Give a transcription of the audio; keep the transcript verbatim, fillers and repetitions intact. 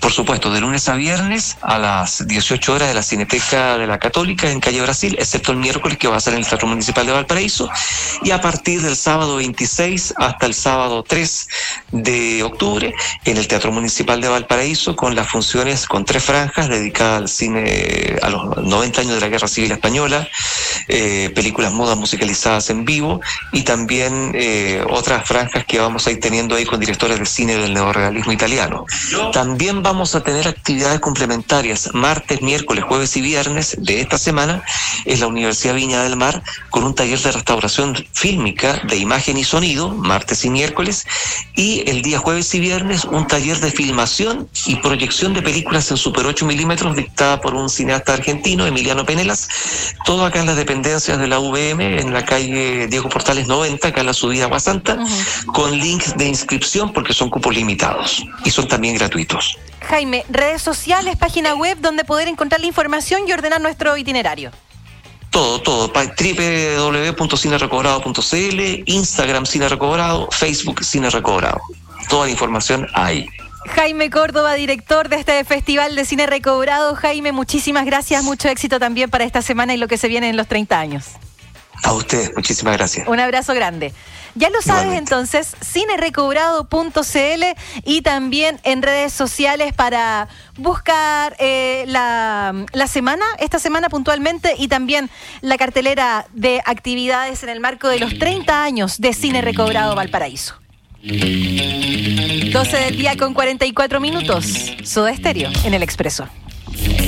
por supuesto, de lunes a viernes a las dieciocho horas de la Cineteca de la Católica en Calle Brasil, excepto el miércoles que va a ser en el Teatro Municipal de Valparaíso, y a partir del sábado veintiséis hasta el sábado tres de octubre en el Teatro Municipal de Valparaíso, con las funciones, con tres franjas dedicadas al cine, a los noventa años de la Guerra Civil Española, eh, películas mudas musicalizadas en vivo, y también eh, otras franjas que vamos a ir teniendo ahí con directores de cine del neorrealismo italiano. También vamos a tener actividades complementarias martes, miércoles, jueves y viernes de esta semana en la Universidad Viña del Mar, con un taller de restauración fílmica de imagen y sonido, martes y miércoles, y el día jueves y viernes un taller de filmación y proyección de películas en Super ocho milímetros dictada por un cineasta argentino, Emiliano Penelas, todo acá en las dependencias de la U V M, en la calle Diego Portales noventa, acá en la subida a Agua Santa, uh-huh. con links de inscripción porque son cupos limitados y son también gratuitos. Jaime, redes sociales, página web donde poder encontrar la información y ordenar nuestro itinerario. Todo, todo, doble u doble u doble u punto cine recobrado punto c l, Instagram Cine Recobrado, Facebook Cine Recobrado. Toda la información ahí. Jaime Córdoba, director de este Festival de Cine Recobrado. Jaime, muchísimas gracias, mucho éxito también para esta semana y lo que se viene en los treinta años. A ustedes, muchísimas gracias. Un abrazo grande. Ya lo sabes. Igualmente. Entonces, cine recobrado punto c l y también en redes sociales para buscar eh, la, la semana, esta semana puntualmente, y también la cartelera de actividades en el marco de los treinta años de Cine Recobrado Valparaíso. doce del día con cuarenta y cuatro minutos. Soda Stereo en El Expreso.